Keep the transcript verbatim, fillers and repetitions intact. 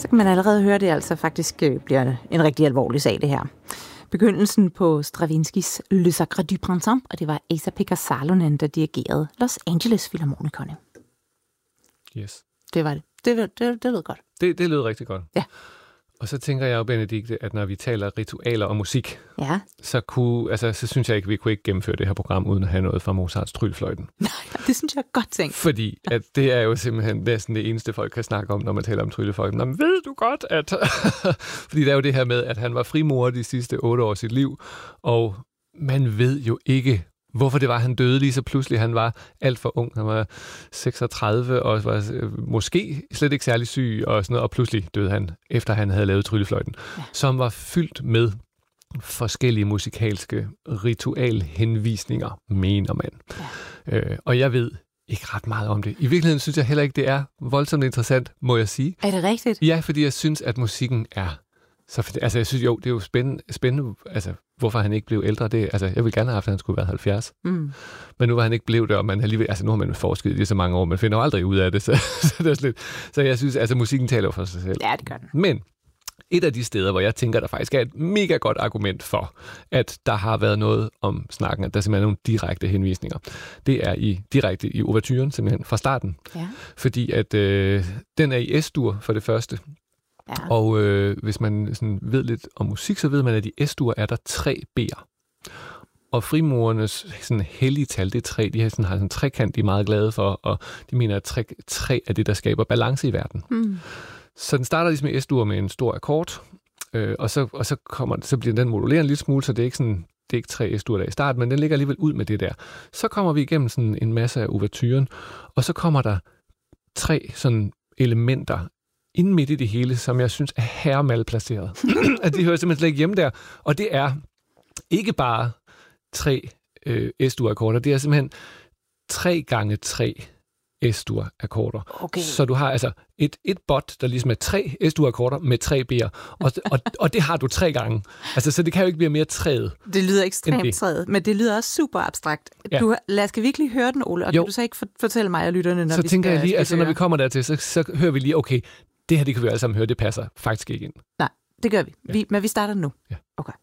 kan man allerede høre, at det altså faktisk bliver en rigtig alvorlig sag, det her. Begyndelsen på Stravinskys Le Sacre du Printemps, og det var Esa-Pekka Salonen, der dirigerede Los Angeles Philharmonikerne. Yes. Det var det. Det, det, det lød godt. Det, det lød rigtig godt. Ja. Og så tænker jeg jo, Benedikte, at når vi taler ritualer og musik, ja. så, kunne, altså, så synes jeg ikke, vi kunne ikke gennemføre det her program, uden at have noget fra Mozarts Tryllefløjten. Nej, det synes jeg er godt tænkt. Fordi at det er jo simpelthen næsten det eneste, folk kan snakke om, når man taler om Tryllefløjten. Men ved du godt, at... Fordi der er jo det her med, at han var frimurer de sidste otte år af sit liv, og man ved jo ikke, hvorfor det var, han døde lige så pludselig. Han var alt for ung. Han var seksogtredive og var måske slet ikke særlig syg og sådan noget. Og pludselig døde han, efter han havde lavet Tryllefløjten, ja. Som var fyldt med forskellige musikalske ritualhenvisninger, mener man. Ja. Øh, og jeg ved ikke ret meget om det. I virkeligheden synes jeg heller ikke, det er voldsomt interessant, må jeg sige. Er det rigtigt? Ja, fordi jeg synes, at musikken er... Så, altså, jeg synes jo, det er jo spændende, spændende altså, hvorfor han ikke blev ældre. Det, altså, jeg ville gerne have haft, at han skulle være halvfjerds. Mm. Men nu var han ikke blevet det, og man alligevel, altså, nu har man forsket i det så mange år, man finder jo aldrig ud af det, så, så det er slet. Så jeg synes, altså, musikken taler jo for sig selv. Ja, det gør den. Men et af de steder, hvor jeg tænker, der faktisk er et mega godt argument for, at der har været noget om snakken, at der simpelthen er nogle direkte henvisninger, det er i direkte i ouverturen, simpelthen fra starten. Ja. Fordi at øh, den er i Es-dur for det første. Ja. Og øh, hvis man sådan ved lidt om musik, så ved man, at i Es-dur er der tre B'er. Og frimurernes sådan hellige tal, det er tre. De har sådan, har sådan en trekant, de er meget glade for, og de mener, at tre, tre er det, der skaber balance i verden. Mm. Så den starter ligesom i Es-dur med en stor akkord, øh, og, så, og så, kommer, så bliver den moduleret en lille smule, så det er ikke sådan, det er ikke tre Es-dur der i starten, men den ligger alligevel ud med det der. Så kommer vi igennem sådan en masse af ouverturen, og så kommer der tre sådan elementer inden midt i det hele, som jeg synes er herremalplaceret. At de hører simpelthen slet ikke hjemme der. Og det er ikke bare tre øh, Es-dur-akkorder, det er simpelthen tre gange tre Es-dur-akkorder. Okay. Så du har altså et, et bot, der ligesom er tre Es-dur-akkorder med tre B'er, og, og, og det har du tre gange. Altså, så det kan jo ikke blive mere træet. Det lyder ekstremt træet, men det lyder også super abstrakt. Ja. Du, lad os virkelig høre den, Ole, og jo. Kan du så ikke fortælle mig og lytterne, når så vi tænker skal, jeg lige, altså høre. Når vi kommer dertil, så, så hører vi lige, okay, det her, det kan vi alle sammen høre, det passer faktisk ikke ind. Nej, det gør vi. Ja. vi men vi starter nu. Ja. Okay.